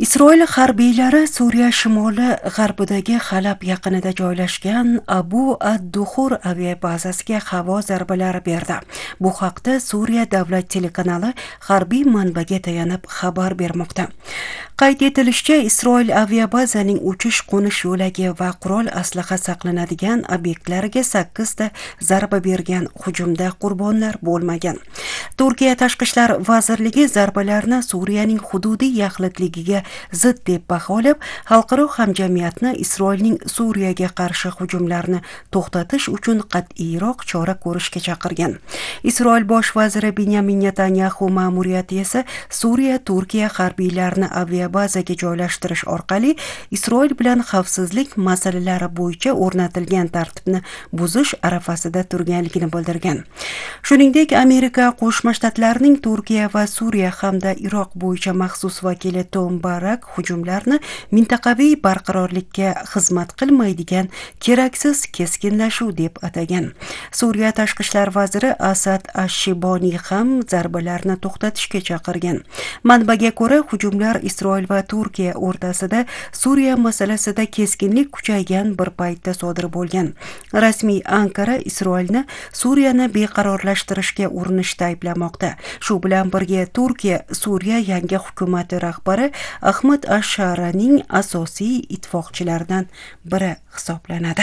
Isroil harbiylari Suriya shimoli g'arbidagi Halab yaqinida joylashgan Abu ad-Duhur aviabazasiga havo zarbalari berdi. Bu haqda Suriya davlat telekanali harbiy manbaga tayanib xabar bermoqda. Qayd etilishicha, Isroil aviabazaning uchish-qo'nish yo'lagi va qurol aslaha saqlanadigan obyektlariga 8 ta zarba bergan. Hujumda qurbonlar bo'lmagan. Turkiya Tashqi ishlar vazirligi zarbalarni Suriyaning hududiy yaxlitligiga zid deb baholab, xalqaro hamjamiyatni Isroilning Suriyaga qarshi hujumlarini to'xtatish uchun qat'iyroq chora ko'rishga chaqirgan. Isroil bosh vaziri Benyamin Netanyahu ma'muriyati esa Suriya Turkiya harbiylarini aviabazaga joylashtirish orqali Isroil bilan xavfsizlik masalalari bo'yicha o'rnatilgan tartibni buzish arafasida turganligini bildirgan. Shuningdek, Amerika Qo'shma Shtatlarining Turkiya va Suriya hamda Iroq bo'yicha maxsus vakili Tom Barak hujumlarni mintaqaviy barqarorlikka xizmat qilmaydigan keraksiz keskinlashuv deb atagan. Suriya tashqi ishlar vaziri Asad Ash-Shiboniy ham zarbalarni to'xtatishga chaqirgan. Manbaga ko'ra, hujumlar Isroil va Turkiya o'rtasida Suriya masalasida keskinlik kuchaygan bir paytda sodir bo'lgan. Rasmiy Ankara Isroilni Suriyani beqarorlashtirishga urinishda ayblamoqda. Shu bilan birga Turkiya Suriya yangi hukumati rahbari Ahmad Ash-Sharaning asosiy ittifoqchilaridan biri hisoblanadi.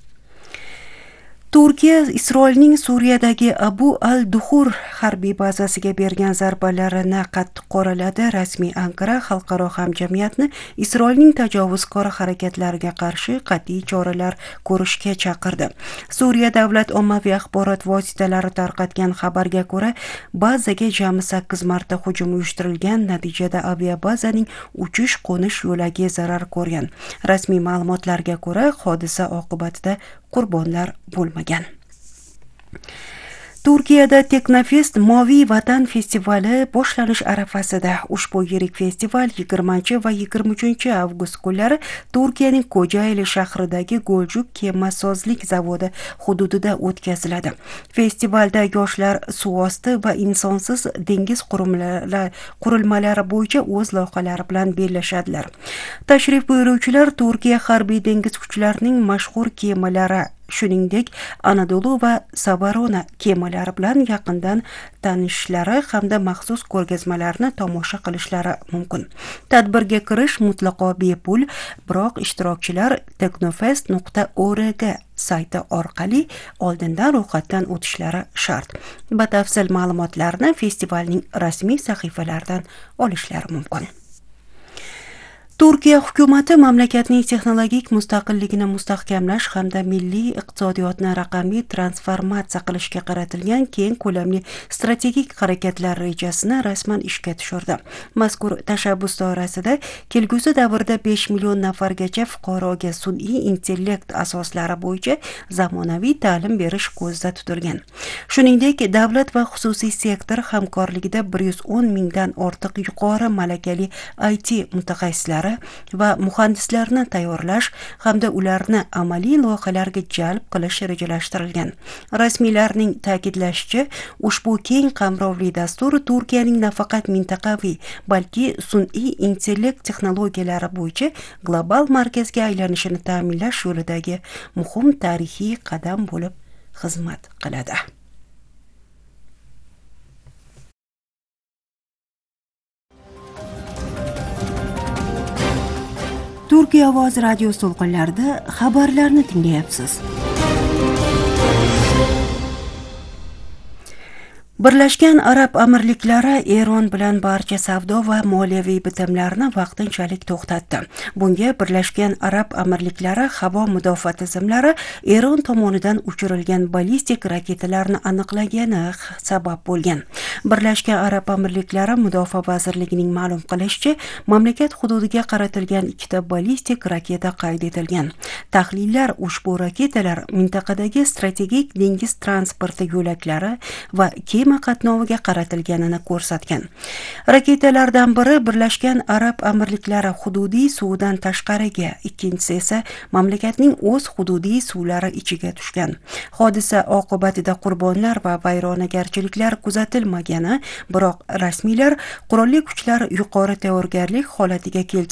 Turkiya Isroilning Suriyadagi Abu al-Duhur harbiy bazasiga bergan zarbalarini qattiq qoraladi. Rasmiy Ankara xalqaro hamjamiyatni Isroilning tajovuzkor harakatlariga qarshi qat'iy choralar ko'rishga chaqirdi. Suriya davlat ommaviy axborot vositalari tarqatgan xabarga ko'ra, bazaga jami 8 marta hujum uyushtirilgan. Natijada aviabazaning uchish-qo'nish yo'lagi zarar ko'rgan. Rasmiy ma'lumotlarga ko'ra, hodisa oqibatida qurbonlar bo'lmagan. Turkiyada Teknofest Moviy Vatan festivali boshlanish arafasida. Ushbu yirik festival 20 va 23 avgust kunlari Turkiyaning Kocaeli shahridagi Goljuk kemasozlik zavodi hududida o'tkaziladi. Festivalda yoshlar suvosti va insonsiz dengiz qurilmalari bo'yicha o'z loyihalari bilan bellashadilar. Tashrif buyuruvchilar Turkiya harbiy dengiz kuchlarining mashhur kemalari, shuningdek Anadolu va Savarona kemalari bilan yaqindan tanishishlari hamda maxsus ko'rgazmalarni tomosha qilishlari mumkin. Tadbirga kirish mutlaqo bepul, biroq ishtirokchilar teknofest.org sayti orqali oldindan ro'yxatdan o'tishlari shart. Batafsil ma'lumotlarni festivalning rasmiy sahifalaridan olishlari mumkin. Turkiya hukumati mamlakatning texnologik mustaqilligini mustahkamlash hamda milliy iqtisodiyotni raqamli transformatsiya qilishga qaratilgan keng ko'lamli strategik harakatlar rejasini rasman ishga tushirdi. Mazkur tashabbus doirasida kelgusi davrda 5 million nafargacha fuqaroga sun'iy intellekt asoslari bo'yicha zamonaviy ta'lim berish ko'zda tutilgan. Shuningdek, davlat va xususiy sektor hamkorligida 110 mingdan ortiq yuqori malakali IT mutaxassislari va muhandislarni tayyorlash hamda ularni amaliy loyihalarga jalb qilish rejalashtirilgan. Rasmiylarning ta'kidlashicha, ushbu keng qamrovli dastur Turkiyaning nafaqat mintaqaviy, balki sun'iy intellekt texnologiyalari bo'yicha global markazga aylanishini ta'minlash yo'lidagi muhim tarixiy qadam bo'lib xizmat qiladi. Turkiya ovoz radio to'lqinlarida xabarlarni tinglayapsiz. Birlashgan Arab Amirliklari Eron bilan barcha savdo va moliyaviy bitimlarni vaqtinchalik to'xtatdi. Bunga Birlashgan Arab Amirliklari havo mudofaa tizimlari Eron tomonidan uchirilgan ballistik raketalarni aniqlagani sabab bo'lgan. Birlashgan Arab Amirliklari Mudofaa vazirligining ma'lum qilishicha, mamlakat hududiga qaratilgan 2 ta ballistik raketa qayd etilgan. Tahlillar ushbu raketalar mintaqadagi strategik dengiz transporti yo'laklari va kema qatnoviga qaratilganini ko'rsatgan. Raketalardan biri Birlashgan Arab Amirliklari hududiy suvidan tashqariga, ikkinchisi esa mamlakatning o'z hududiy suvlari ichiga tushgan. Hodisa oqibatida qurbonlar va vayronagarchiliklar kuzatilmagani, biroq rasmiylar qurolli kuchlar yuqori tayyorgarlik holatiga keltirilgan